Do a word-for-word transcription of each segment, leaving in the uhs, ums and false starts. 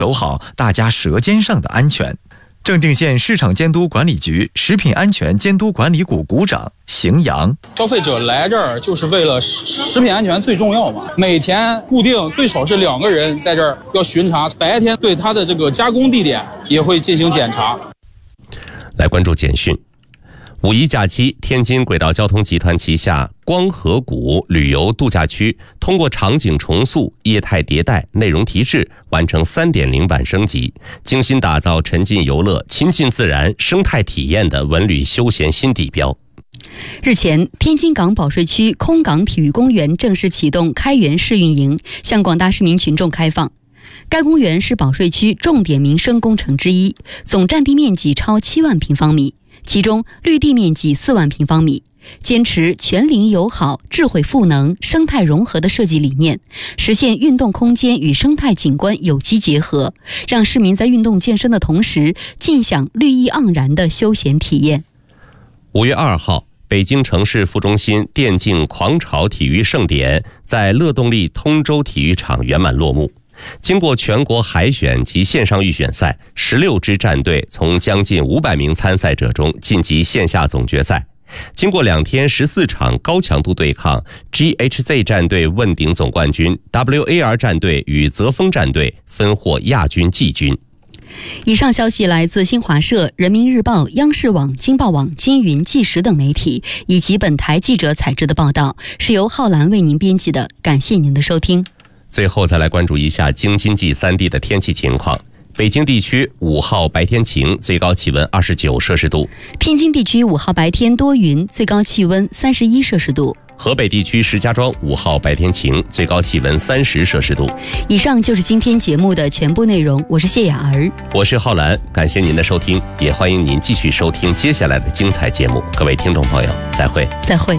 守好大家舌尖上的安全。正定县市场监督管理局食品安全监督管理股股长邢阳： 消费者来这儿就是为了食品安全最重要嘛，每天固定最少是两个人在这儿要巡查，白天对它的这个加工地点也会进行检查。 来关注简讯。五一假期，天津轨道交通集团旗下光河谷旅游度假区通过场景重塑、业态迭代、内容提质，完成 三点零 版升级，精心打造沉浸游乐、亲近自然、生态体验的文旅休闲新地标。 日前，天津港保税区空港体育公园正式启动开园试运营，向广大市民群众开放。该公园是保税区重点民生工程之一，总占地面积超七万平方米，其中绿地面积四万平方米，坚持全龄友好、智慧赋能、生态融合的设计理念，实现运动空间与生态景观有机结合，让市民在运动健身的同时，尽享绿意盎然的休闲体验。 五月二号，北京城市副中心电竞狂潮体育盛典在乐动力通州体育场圆满落幕。经过全国海选及线上预选赛，十六支战队从将近五百名参赛者中晋级线下总决赛。经过两天十四场高强度对抗 ，G H Z 战队问鼎总冠军 ，W A R 战队与泽丰战队分获亚军、季军。 以上消息来自新华社、人民日报、央视网、京报网、金云、纪实等媒体，以及本台记者采制的报道，是由浩然为您编辑的。感谢您的收听。 最后再来关注一下京津冀三地的天气情况。北京地区五号白天晴，最高气温二十九摄氏度； 天津地区五号白天多云，最高气温三十一摄氏度； 河北地区石家庄五号白天晴，最高气温三十摄氏度。 以上就是今天节目的全部内容，我是谢雅儿， 我是浩然，感谢您的收听，也欢迎您继续收听接下来的精彩节目。各位听众朋友，再会。 再会。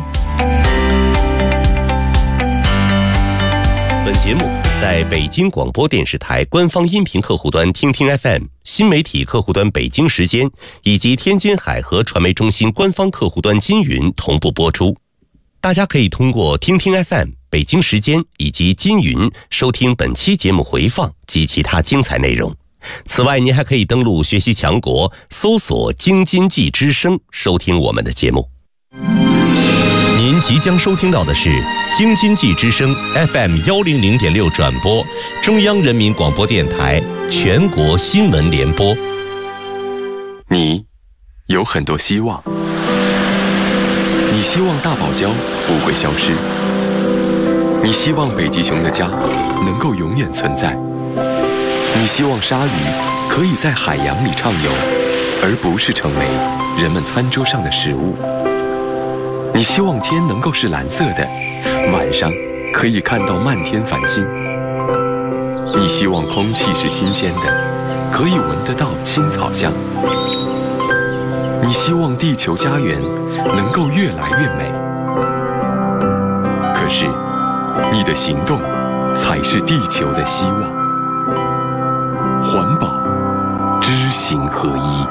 本节目在北京广播电视台官方音频客户端听听 F M、 新媒体客户端北京时间以及天津海河传媒中心官方客户端金云同步播出。大家可以通过听听 F M、 北京时间以及金云收听本期节目回放及其他精彩内容。此外，您还可以登录学习强国，搜索京津冀之声收听我们的节目。您即将收听到的是京津冀之声 F M 幺零零点六转播，中央人民广播电台全国新闻联播。 你有很多希望，你希望大堡礁不会消失，你希望北极熊的家能够永远存在，你希望鲨鱼可以在海洋里畅游，而不是成为人们餐桌上的食物。你希望天能够是蓝色的，晚上可以看到漫天繁星。你希望空气是新鲜的，可以闻得到青草香。你希望地球家园能够越来越美。可是，你的行动才是地球的希望。环保，知行合一。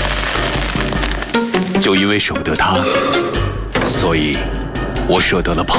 就因为舍不得他，所以我舍得了跑。